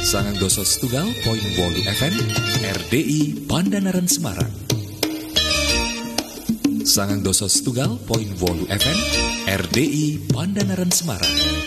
Sangang doso setunggal poin 8 FM RDI Pandanaran Semarang. Sangang doso setunggal poin 8 FM RDI Pandanaran Semarang.